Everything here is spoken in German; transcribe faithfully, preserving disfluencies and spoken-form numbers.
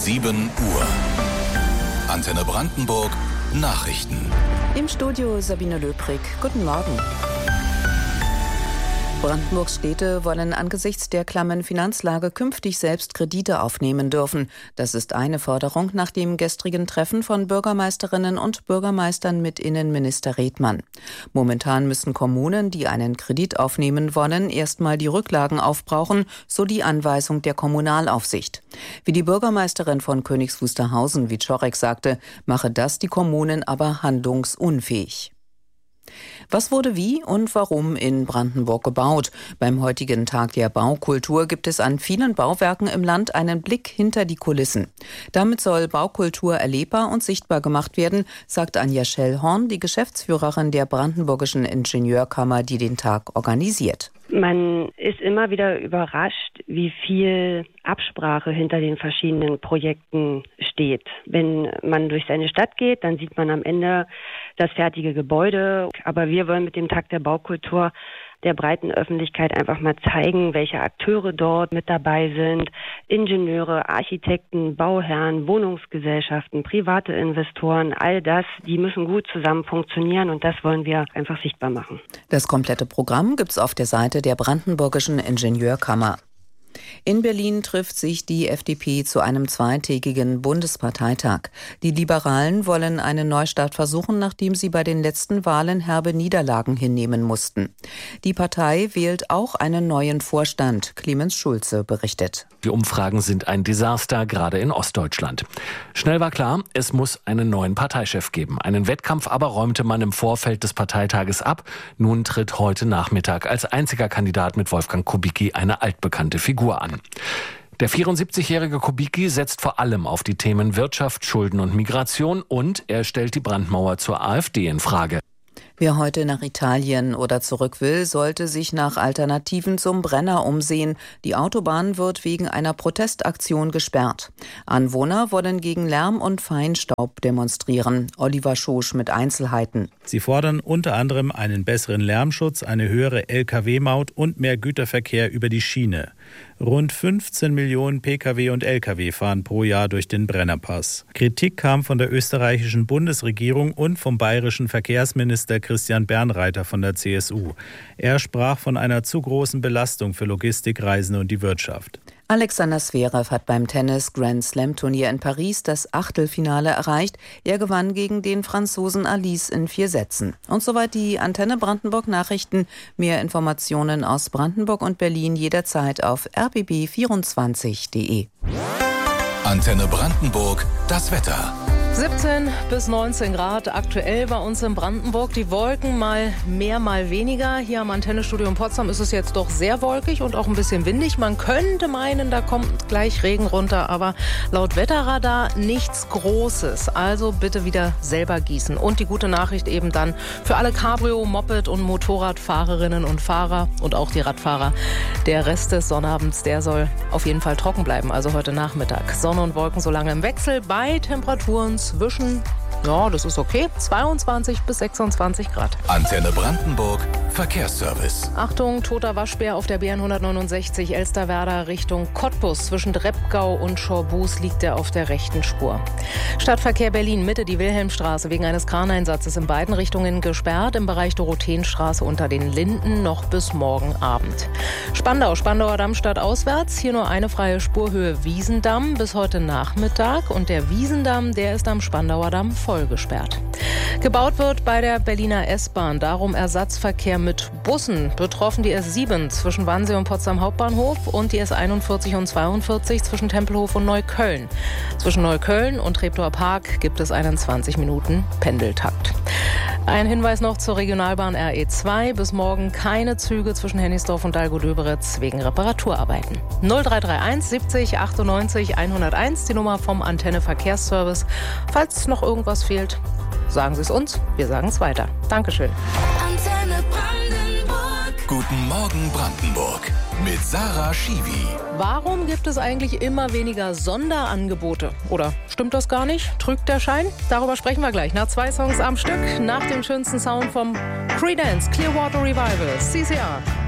sieben Uhr. Antenne Brandenburg Nachrichten. Im Studio Sabine Löbrig. Guten Morgen. Brandenburgs Städte wollen angesichts der klammen Finanzlage künftig selbst Kredite aufnehmen dürfen. Das ist eine Forderung nach dem gestrigen Treffen von Bürgermeisterinnen und Bürgermeistern mit Innenminister Redmann. Momentan müssen Kommunen, die einen Kredit aufnehmen wollen, erstmal die Rücklagen aufbrauchen, so die Anweisung der Kommunalaufsicht. Wie die Bürgermeisterin von Königs Wusterhausen, Wieczorek, sagte, mache das die Kommunen aber handlungsunfähig. Was wurde wie und warum in Brandenburg gebaut? Beim heutigen Tag der Baukultur gibt es an vielen Bauwerken im Land einen Blick hinter die Kulissen. Damit soll Baukultur erlebbar und sichtbar gemacht werden, sagt Anja Schellhorn, die Geschäftsführerin der Brandenburgischen Ingenieurkammer, die den Tag organisiert. Man ist immer wieder überrascht, wie viel Absprache hinter den verschiedenen Projekten steht. Wenn man durch seine Stadt geht, dann sieht man am Ende das fertige Gebäude. Aber wir wollen mit dem Tag der Baukultur der breiten Öffentlichkeit einfach mal zeigen, welche Akteure dort mit dabei sind. Ingenieure, Architekten, Bauherren, Wohnungsgesellschaften, private Investoren, all das, die müssen gut zusammen funktionieren und das wollen wir einfach sichtbar machen. Das komplette Programm gibt's auf der Seite der Brandenburgischen Ingenieurkammer. In Berlin trifft sich die F D P zu einem zweitägigen Bundesparteitag. Die Liberalen wollen einen Neustart versuchen, nachdem sie bei den letzten Wahlen herbe Niederlagen hinnehmen mussten. Die Partei wählt auch einen neuen Vorstand. Clemens Schulze berichtet. Die Umfragen sind ein Desaster, gerade in Ostdeutschland. Schnell war klar, es muss einen neuen Parteichef geben. Einen Wettkampf aber räumte man im Vorfeld des Parteitages ab. Nun tritt heute Nachmittag als einziger Kandidat mit Wolfgang Kubicki eine altbekannte Figur an. Der vierundsiebzigjährige Kubicki setzt vor allem auf die Themen Wirtschaft, Schulden und Migration und er stellt die Brandmauer zur AfD in Frage. Wer heute nach Italien oder zurück will, sollte sich nach Alternativen zum Brenner umsehen. Die Autobahn wird wegen einer Protestaktion gesperrt. Anwohner wollen gegen Lärm und Feinstaub demonstrieren. Oliver Schosch mit Einzelheiten. Sie fordern unter anderem einen besseren Lärmschutz, eine höhere L K W-Maut und mehr Güterverkehr über die Schiene. Rund fünfzehn Millionen P K W und L K W fahren pro Jahr durch den Brennerpass. Kritik kam von der österreichischen Bundesregierung und vom bayerischen Verkehrsminister Christian Bernreiter von der C S U. Er sprach von einer zu großen Belastung für Logistikreisende und die Wirtschaft. Alexander Zverev hat beim Tennis-Grand-Slam-Turnier in Paris das Achtelfinale erreicht. Er gewann gegen den Franzosen Alice in vier Sätzen. Und soweit die Antenne Brandenburg Nachrichten. Mehr Informationen aus Brandenburg und Berlin jederzeit auf r b b vierundzwanzig punkt d e. Antenne Brandenburg, das Wetter. siebzehn bis neunzehn Grad aktuell bei uns in Brandenburg. Die Wolken mal mehr, mal weniger. Hier am Antennestudio in Potsdam ist es jetzt doch sehr wolkig und auch ein bisschen windig. Man könnte meinen, da kommt gleich Regen runter, aber laut Wetterradar nichts Großes. Also bitte wieder selber gießen. Und die gute Nachricht eben dann für alle Cabrio-, Moped- und Motorradfahrerinnen und Fahrer und auch die Radfahrer. Der Rest des Sonnabends, der soll auf jeden Fall trocken bleiben, also heute Nachmittag. Sonne und Wolken so lange im Wechsel bei Temperaturen zwischen, ja, das ist okay, zweiundzwanzig bis sechsundzwanzig Grad. Antenne Brandenburg, Verkehrsservice. Achtung, toter Waschbär auf der B hundertneunundsechzig Elsterwerda Richtung Cottbus. Zwischen Dreppgau und Schorbus liegt er auf der rechten Spur. Stadtverkehr Berlin Mitte, die Wilhelmstraße wegen eines Kraneinsatzes in beiden Richtungen gesperrt. Im Bereich Dorotheenstraße unter den Linden noch bis morgen Abend. Spandau, Spandauer Damm stadtauswärts. Hier nur eine freie Spurhöhe Wiesendamm bis heute Nachmittag. Und der Wiesendamm, der ist am Spandauer Damm voll gesperrt. Gebaut wird bei der Berliner S-Bahn. Darum Ersatzverkehr mit Bussen. Betroffen die S sieben zwischen Wannsee und Potsdam Hauptbahnhof und die S einundvierzig und zweiundvierzig zwischen Tempelhof und Neukölln. Zwischen Neukölln und Treptower Park gibt es einen zwanzig Minuten Pendeltakt. Ein Hinweis noch zur Regionalbahn R E zwei. Bis morgen keine Züge zwischen Hennigsdorf und Dalgo-Döberitz wegen Reparaturarbeiten. null drei drei eins siebzig achtundneunzig hunderteins, die Nummer vom Antenne Verkehrsservice. Falls noch irgendwas fehlt, sagen Sie es uns, wir sagen es weiter. Dankeschön. Antenne Brandenburg. Guten Morgen Brandenburg mit Sarah Schiwi. Warum gibt es eigentlich immer weniger Sonderangebote? Oder stimmt das gar nicht? Trügt der Schein? Darüber sprechen wir gleich. Nach zwei Songs am Stück, nach dem schönsten Sound vom Creedence Clearwater Revival, C C R.